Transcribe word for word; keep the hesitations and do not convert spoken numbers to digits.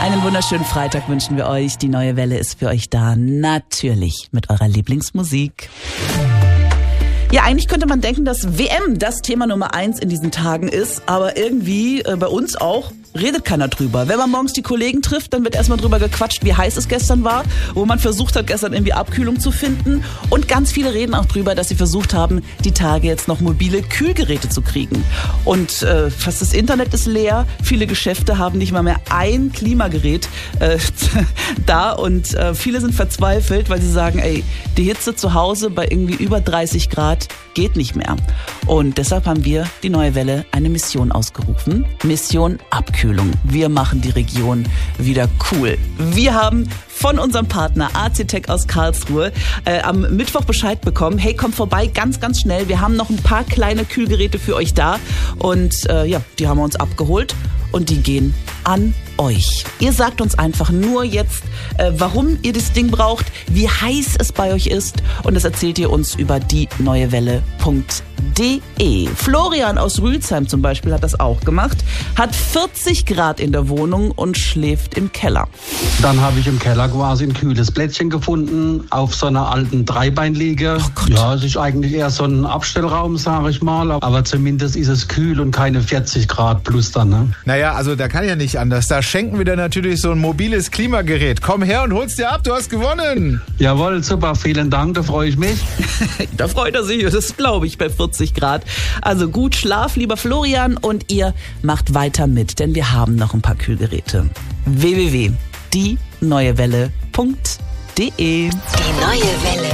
Einen wunderschönen Freitag wünschen wir euch. Die neue Welle ist für euch da. Natürlich mit eurer Lieblingsmusik. Ja, eigentlich könnte man denken, dass W M das Thema Nummer eins in diesen Tagen ist, aber irgendwie äh, bei uns auch redet keiner drüber. Wenn man morgens die Kollegen trifft, dann wird erstmal drüber gequatscht, wie heiß es gestern war, wo man versucht hat, gestern irgendwie Abkühlung zu finden. Und ganz viele reden auch drüber, dass sie versucht haben, die Tage jetzt noch mobile Kühlgeräte zu kriegen. Und äh, fast das Internet ist leer. Viele Geschäfte haben nicht mal mehr ein Klimagerät äh, da. Und äh, viele sind verzweifelt, weil sie sagen, ey, die Hitze zu Hause bei irgendwie über dreißig Grad geht nicht mehr. Und deshalb haben wir, die Neue Welle, eine Mission ausgerufen. Mission Abkühlung. Wir machen die Region wieder cool. Wir haben von unserem Partner A C Tech aus Karlsruhe äh, am Mittwoch Bescheid bekommen. Hey, kommt vorbei, ganz, ganz schnell. Wir haben noch ein paar kleine Kühlgeräte für euch da. Und äh, ja, die haben wir uns abgeholt. Und die gehen an euch. Ihr sagt uns einfach nur jetzt, äh, warum ihr das Ding braucht, wie heiß es bei euch ist. Und das erzählt ihr uns über die neue welle punkt de. Florian aus Rülsheim zum Beispiel hat das auch gemacht. Hat vierzig Grad in der Wohnung und schläft im Keller. Dann habe ich im Keller quasi ein kühles Plätzchen gefunden auf so einer alten Dreibeinliege. Oh ja, es ist eigentlich eher so ein Abstellraum, sage ich mal. Aber zumindest ist es kühl und keine vierzig Grad plus dann. Ne? Naja, also da kann ja nicht anders. Da schenken wir dir natürlich so ein mobiles Klimagerät. Komm her und hol's dir ab, du hast gewonnen. Jawohl, super, vielen Dank, da freue ich mich. Da freut er sich, das glaube ich, bei vierzig Grad. Also gut Schlaf, lieber Florian, und ihr macht weiter mit, denn wir haben noch ein paar Kühlgeräte. w w w punkt die neue welle punkt de. Die neue Welle.